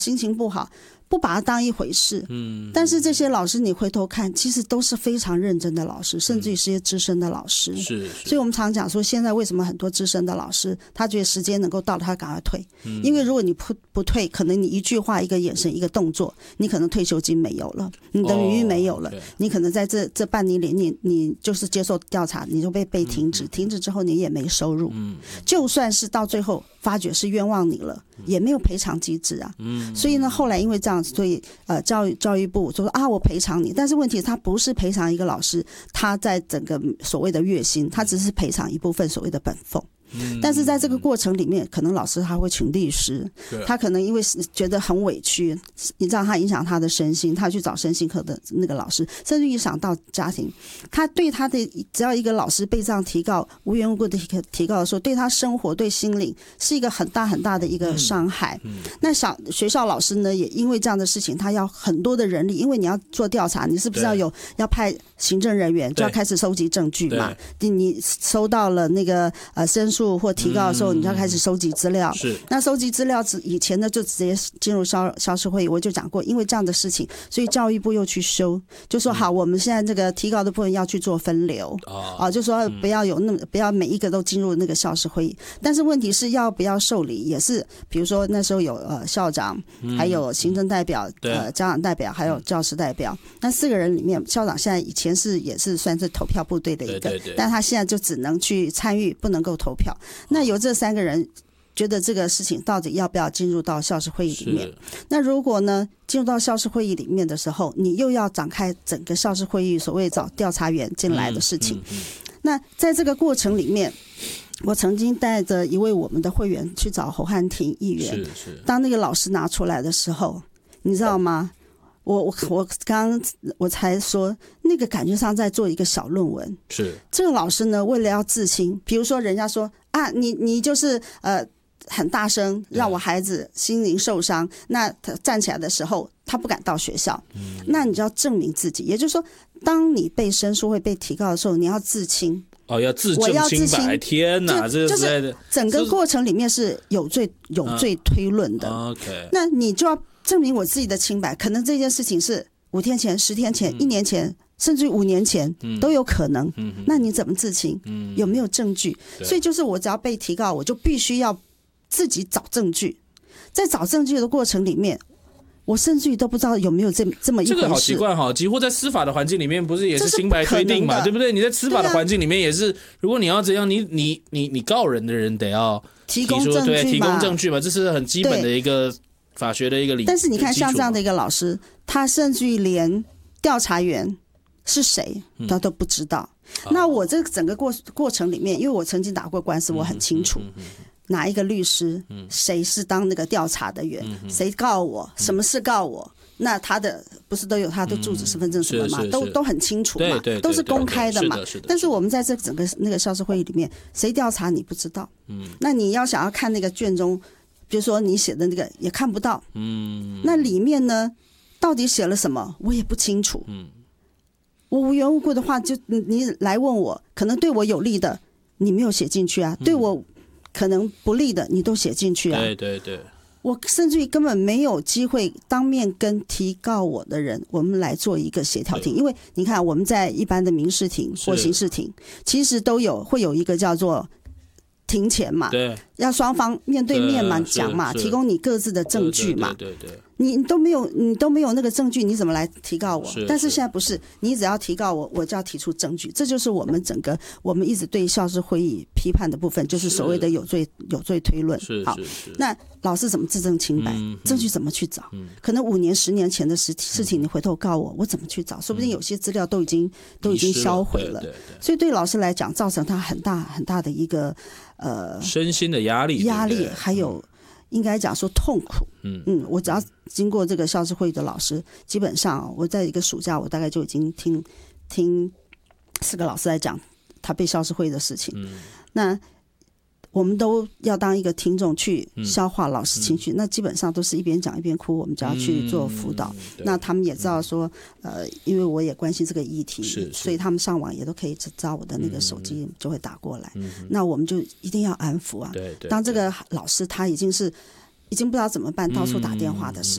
心情不好，不把它当一回事。但是这些老师你回头看，其实都是非常认真的老师，甚至于是一些资深的老师。所以我们常讲说，现在为什么很多资深的老师，他觉得时间能够到了，他赶快退。因为如果你不退，可能你一句话、一个眼神、一个动作，你可能退休金没有了，你的名誉没有了，你可能在这半年里，你就是接受调查，你就被停止，停止之后你也没收入。就算是到最后发觉是冤枉你了，也没有赔偿机制啊。所以呢，后来因为这样，所以教育部就说啊，我赔偿你。但是问题他不是赔偿一个老师他在整个所谓的月薪，他只是赔偿一部分所谓的本俸。但是在这个过程里面，可能老师他会请律师，他可能因为觉得很委屈，你知道他影响他的身心，他去找身心科的那个老师，甚至影响到家庭。他对他的只要一个老师被这样提告，无缘无故的提告的时候，对他生活对心灵是一个很大很大的一个伤害。那学校老师呢，也因为这样的事情，他要很多的人力，因为你要做调查，你是不是要派行政人员，就要开始收集证据嘛？你收到了那个申诉或提告的时候，你就要开始收集资料。那收集资料以前呢，就直接进入校事会议。我就讲过，因为这样的事情，所以教育部又去修，就说好，我们现在这个提告的部分要去做分流，就说不要每一个都进入那个校事会议。但是问题是要不要受理，也是比如说那时候有校长，还有行政代表、家长代表，还有教师代表。那4个人里面，校长现在以前也是算是投票部队的一个，但他现在就只能去参与，不能够投票。那由这3个人觉得这个事情到底要不要进入到校事会议里面？那如果呢进入到校事会议里面的时候，你又要展开整个校事会议所谓找调查员进来的事情。那在这个过程里面，我曾经带着一位我们的会员去找侯汉廷议员，当那个老师拿出来的时候，你知道吗？我刚我才说，那个感觉上在做一个小论文。这个老师呢，为了要自清，比如说人家说啊，你就是很大声，让我孩子心灵受伤。那他站起来的时候，他不敢到学校。那你就要证明自己，也就是说，当你被申诉会被提告的时候，你要自清。 要自证清白。天哪， 就是整个过程里面是有罪推论的。那你就要证明我自己的清白，可能这件事情是5天前、10天前、1年前，甚至于5年前都有可能。那你怎么自清？有没有证据？所以就是我只要被提告，我就必须要自己找证据。在找证据的过程里面，我甚至于都不知道有没有这么一回事。 这个好奇怪哈，几乎在司法的环境里面，不是也是清白推定嘛，对不对？你在司法的环境里面也是，如果你要这样，你告人的人得要提供证据嘛，这是很基本的一个法学的一个理。 但是你看，像这样的一个老师，他甚至于连调查员是谁他都不知道。那我这整个过程里面，因为我曾经打过官司，我很清楚。哪一个律师，谁是当那个调查的员，谁告我，什么事告我，那他的不是都有他的住址、身份证什么嘛，都很清楚嘛，都是公开的嘛。但是我们在这整个那个校事会议里面，谁调查你不知道。那你要想要看那个卷中，比如说你写的那个也看不到。那里面呢，到底写了什么，我也不清楚。我无缘无故的话，就你来问我，可能对我有利的，你没有写进去啊，对我可能不利的你都写进去啊。 对， 我甚至于根本没有机会当面跟提告我的人，我们来做一个协调庭。因为你看我们在一般的民事庭或刑事庭，其实都会有一个叫做庭前嘛，要双方面对面嘛讲嘛，提供你各自的证据嘛。对，你都没有那个证据，你怎么来提告我？但是现在不是，你只要提告我，我就要提出证据。这就是我们我们一直对校事会议批判的部分，就是所谓的有罪推论。好，那老师怎么自证清白？证据怎么去找？可能5年、10年前的事情，你回头告我怎么去找？说不定有些资料都已经销毁了。所以对老师来讲，造成他很大很大的一个身心的压力， 还有应该讲说痛苦。我只要经过这个校事会议的老师，基本上我在一个暑假，我大概就已经听4个老师来讲他被校事会议的事情。那我们都要当一个听众去消化老师情绪，那基本上都是一边讲一边哭，我们就要去做辅导。那他们也知道说，因为我也关心这个议题，所以他们上网也都可以知道我的那个手机就会打过来。那我们就一定要安抚啊。当这个老师他已经不知道怎么办，到处打电话的时